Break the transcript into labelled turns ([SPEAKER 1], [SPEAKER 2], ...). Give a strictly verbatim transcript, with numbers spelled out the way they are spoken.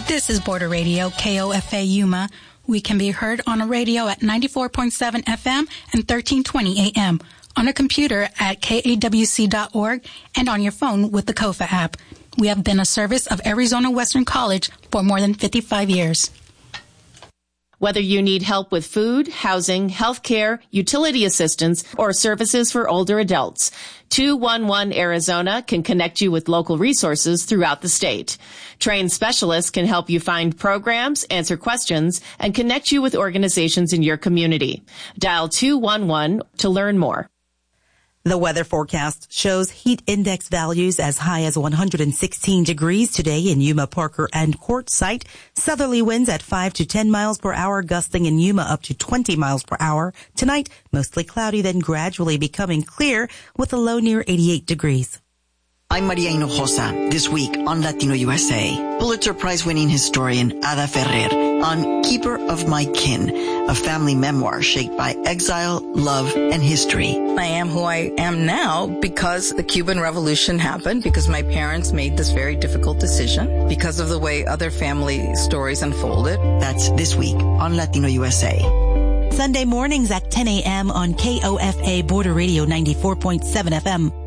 [SPEAKER 1] This is Border Radio, K O F A Yuma. We can be heard on a radio at ninety-four point seven F M and thirteen twenty A M, on a computer at K A W C dot org, and on your phone with the KOFA app. We have been a service of Arizona Western College for more than fifty-five years.
[SPEAKER 2] Whether you need help with food, housing, health care, utility assistance, or services for older adults, two one one Arizona can connect you with local resources throughout the state. Trained specialists can help you find programs, answer questions, and connect you with organizations in your community. Dial two one one to learn more.
[SPEAKER 3] The weather forecast shows heat index values as high as one hundred sixteen degrees today in Yuma, Parker, and Quartzsite. Southerly winds at five to ten miles per hour, gusting in Yuma up to twenty miles per hour. Tonight, mostly cloudy, then gradually becoming clear with a low near eighty-eight degrees.
[SPEAKER 4] I'm Maria Hinojosa. This week on Latino U S A, Pulitzer Prize-winning historian Ada Ferrer on Keeper of My Kin, a family memoir shaped by exile, love, and history.
[SPEAKER 5] I am who I am now because the Cuban Revolution happened, because my parents made this very difficult decision, because of the way other family stories unfolded.
[SPEAKER 4] That's this week on Latino U S A.
[SPEAKER 3] Sunday mornings at ten A M on K O F A Border Radio ninety-four point seven F M.